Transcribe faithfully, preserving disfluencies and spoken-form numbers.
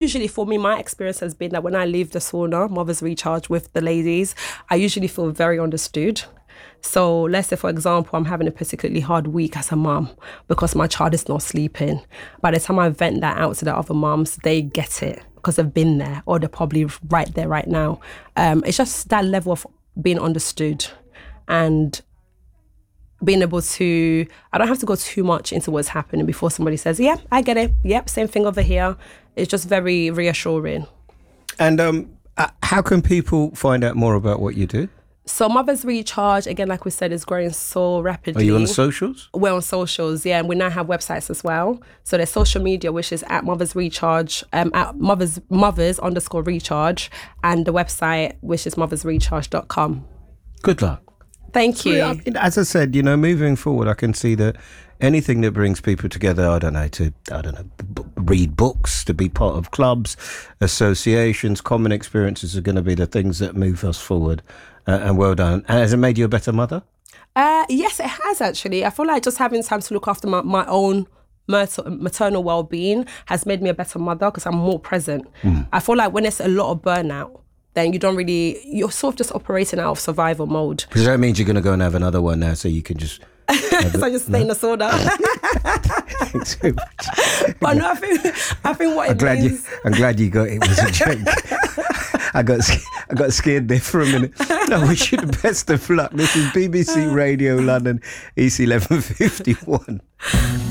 usually, for me, my experience has been that when I leave the sauna, Mother's Recharge with the ladies, I usually feel very understood. So let's say, for example, I'm having a particularly hard week as a mum because my child is not sleeping. By the time I vent that out to the other mums, they get it because they've been there, or they're probably right there right now. Um, it's just that level of being understood and being able to, I don't have to go too much into what's happening before somebody says, yeah, I get it. Yep, same thing over here. It's just very reassuring. And um, uh, how can people find out more about what you do? So Mother's Recharge, again, like we said, is growing so rapidly. Are you on the socials? We're on socials, yeah. And we now have websites as well. So there's social media, which is at Mother's Recharge, um, at Mothers, Mothers underscore Recharge, and the website, which is mothers recharge dot com. Good luck. Thank you. I mean, as I said, you know, moving forward, I can see that anything that brings people together, I don't know, to, I don't know, b- read books, to be part of clubs, associations, common experiences are going to be the things that move us forward. Uh, and well done. And has it made you a better mother? Uh, yes, it has, actually. I feel like just having time to look after my, my own maternal well-being has made me a better mother because I'm more present. Mm. I feel like when there's a lot of burnout, then you don't really, you're sort of just operating out of survival mode. Because that means you're going to go and have another one now, so you can just... so I just stay no? in the sauna. Thanks so much. But no, I think, I think what I'm it glad means... You, I'm glad you got it. It was a joke. I got I got scared there for a minute. No, wish you the best of luck. This is B B C Radio London, E C eleven fifty-one.